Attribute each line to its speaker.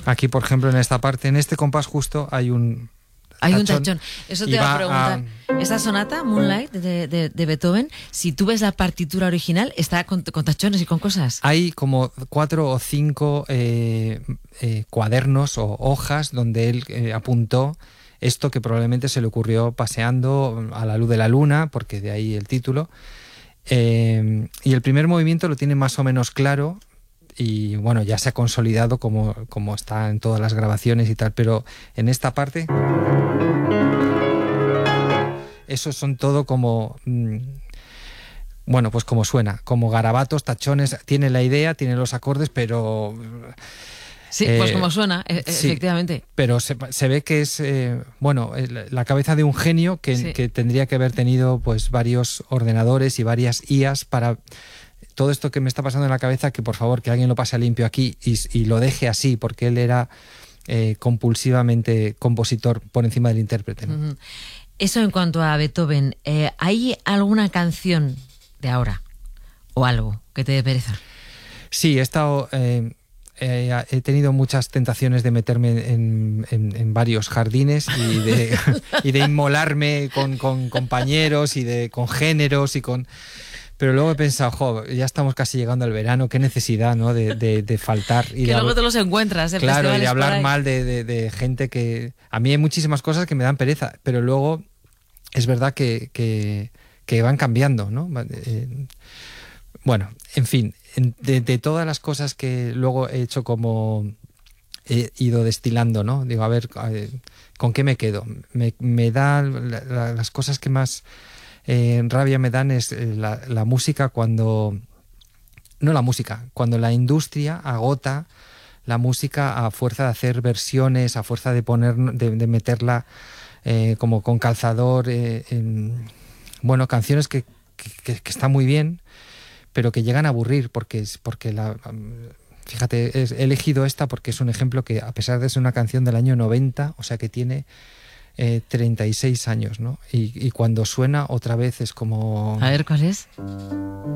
Speaker 1: Aquí, por ejemplo, en esta parte, en este compás justo, hay un
Speaker 2: tachón. Eso te iba a preguntar. Esta sonata, Moonlight, de Beethoven, si tú ves la partitura original, está con tachones y con cosas.
Speaker 1: Hay como 4 o 5 cuadernos o hojas donde él apuntó esto que probablemente se le ocurrió paseando a la luz de la luna, porque de ahí el título. Y el primer movimiento lo tiene más o menos claro. Y bueno, ya se ha consolidado como está en todas las grabaciones y tal, pero en esta parte, esos son todo como, bueno, pues como suena, como garabatos, tachones, tiene la idea, tiene los acordes, pero...
Speaker 2: Sí, pues como suena,
Speaker 1: sí,
Speaker 2: efectivamente.
Speaker 1: Pero se ve que es, bueno, la cabeza de un genio que tendría que haber tenido pues varios ordenadores y varias IAs para... Todo esto que me está pasando en la cabeza, que por favor que alguien lo pase a limpio aquí y lo deje así, porque él era compulsivamente compositor por encima del intérprete, ¿no?
Speaker 2: Eso en cuanto a Beethoven. ¿Hay alguna canción de ahora o algo que te dé pereza?
Speaker 1: Sí, he estado... he tenido muchas tentaciones de meterme en varios jardines y de inmolarme con compañeros y con géneros y con... Pero luego he pensado, ya estamos casi llegando al verano, qué necesidad, ¿no? de faltar. Y
Speaker 2: que luego te los encuentras.
Speaker 1: Claro, y de hablar mal de gente que... A mí hay muchísimas cosas que me dan pereza, pero luego es verdad que van cambiando, ¿no? Bueno, en fin, de todas las cosas que luego he hecho como... He ido destilando, ¿no? Digo, a ver, ¿con qué me quedo? Me da las cosas que más... rabia me dan es la música cuando... No la música, cuando la industria agota la música a fuerza de hacer versiones, a fuerza de meterla como con calzador bueno, canciones que están muy bien, pero que llegan a aburrir porque fíjate, he elegido esta porque es un ejemplo que, a pesar de ser una canción del año 90, o sea que tiene 36 años, ¿no? Y cuando suena otra vez es como...
Speaker 2: A ver, ¿cuál es?